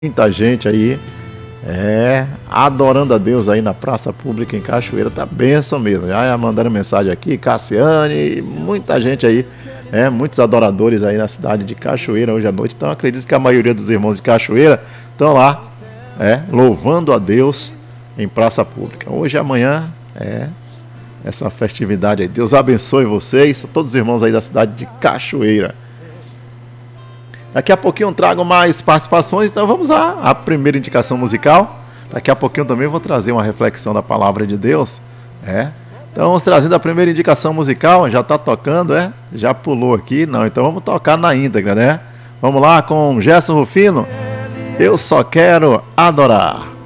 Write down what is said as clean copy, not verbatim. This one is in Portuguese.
Muita gente aí, adorando a Deus aí na praça pública em Cachoeira, tá benção mesmo. Já mandaram mensagem aqui, Cassiane, muita gente aí, muitos adoradores aí na cidade de Cachoeira hoje à noite. Então acredito que a maioria dos irmãos de Cachoeira estão lá, louvando a Deus em praça pública. Hoje e amanhã, essa festividade aí. Deus abençoe vocês, todos os irmãos aí da cidade de Cachoeira. Daqui a pouquinho eu trago mais participações, então vamos à primeira indicação musical. Daqui a pouquinho também vou trazer uma reflexão da palavra de Deus. Então vamos trazendo a primeira indicação musical, já está tocando, já pulou aqui, não, então vamos tocar na íntegra, né? Vamos lá com Gerson Rufino, Eu Só Quero Adorar.